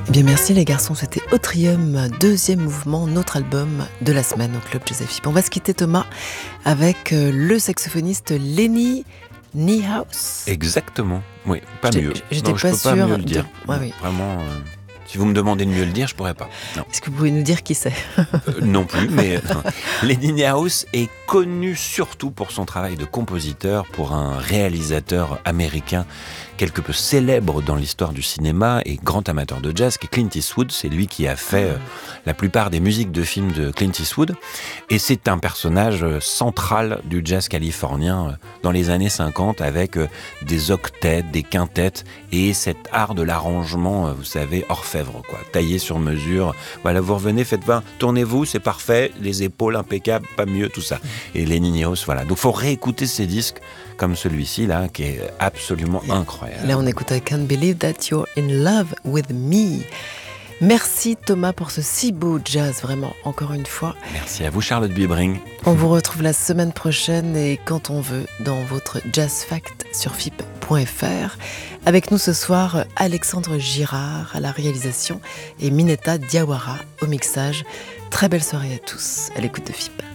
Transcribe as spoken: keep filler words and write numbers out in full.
Eh bien merci les garçons, c'était Autrium, deuxième mouvement, notre album de la semaine au Club Joseph Hip. On va se quitter Thomas avec euh, le saxophoniste Lenny Niehaus. Exactement, oui, pas J'étais- mieux. j'étais Non, je pas peux pas sûre mieux le de- dire. Ouais, Non, oui. Vraiment, euh, si vous me demandez de mieux le dire, je pourrais pas. Non, Est-ce que vous pouvez nous dire qui c'est? Euh, non plus, mais non. Lenny Niehaus est connu surtout pour son travail de compositeur, pour un réalisateur américain quelque peu célèbre dans l'histoire du cinéma et grand amateur de jazz, qui est Clint Eastwood. C'est lui qui a fait euh, la plupart des musiques de films de Clint Eastwood. Et c'est un personnage euh, central du jazz californien euh, dans les années cinquante, avec euh, des octets, des quintettes et cet art de l'arrangement, euh, vous savez, orfèvre, quoi, taillé sur mesure. Voilà, vous revenez, faites vingt, tournez-vous, c'est parfait, les épaules impeccables, pas mieux, tout ça. Et Lenny Niehaus, voilà. Donc, faut réécouter ces disques comme celui-ci, là, qui est absolument incroyable. Là on écoute I Can't Believe That You're in Love With Me. Merci Thomas pour ce si beau jazz, vraiment, encore une fois. Merci à vous, Charlotte Bibring. On vous retrouve la semaine prochaine et quand on veut dans votre Jazz Fact sur F I P point F R. Avec nous ce soir, Alexandre Girard à la réalisation et Minetta Diawara au mixage. Très belle soirée à tous à l'écoute de F I P.